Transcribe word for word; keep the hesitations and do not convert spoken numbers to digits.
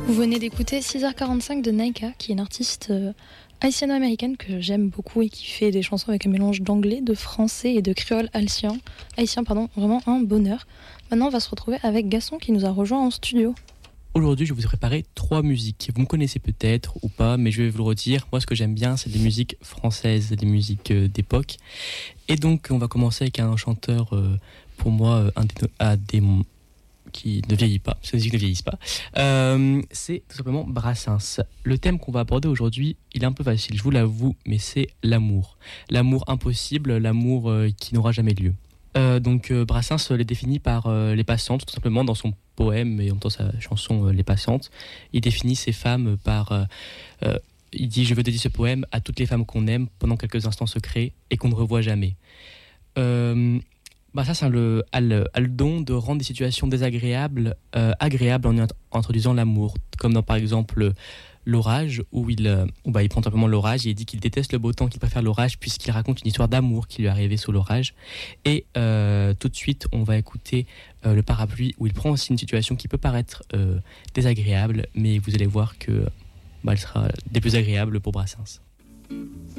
Vous venez d'écouter six heures quarante-cinq de Naika, qui est une artiste euh, haïtiano-américaine que j'aime beaucoup et qui fait des chansons avec un mélange d'anglais, de français et de créole haïtien. Haïtien, pardon, vraiment un bonheur. Maintenant, on va se retrouver avec Gaston qui nous a rejoint en studio. Aujourd'hui, je vais vous ai préparé trois musiques. Vous me connaissez peut-être ou pas, mais je vais vous le redire. Moi, ce que j'aime bien, c'est des musiques françaises, des musiques euh, d'époque. Et donc, on va commencer avec un chanteur, euh, pour moi, euh, un des, un des qui ne vieillit pas, ces musiques ne vieillissent pas. Euh, c'est tout simplement Brassens. Le thème qu'on va aborder aujourd'hui, il est un peu facile, je vous l'avoue, mais c'est l'amour. L'amour impossible, l'amour euh, qui n'aura jamais lieu. Euh, donc euh, Brassens les définit par euh, les passantes, tout simplement dans son poème et en même temps sa chanson euh, Les Passantes. Il définit ces femmes par... Euh, euh, il dit « Je veux dédier ce poème à toutes les femmes qu'on aime pendant quelques instants secrets et qu'on ne revoit jamais. Euh, » Bah ça, c'est le, a, le, a le don de rendre des situations désagréables euh, agréables en y introduisant l'amour. Comme dans, par exemple, L'Orage, où il, euh, où bah, il prend simplement l'orage et il dit qu'il déteste le beau temps, qu'il préfère l'orage, puisqu'il raconte une histoire d'amour qui lui est arrivée sous l'orage. Et euh, tout de suite, on va écouter euh, Le Parapluie, où il prend aussi une situation qui peut paraître euh, désagréable, mais vous allez voir que bah, elle sera des plus agréables pour Brassens.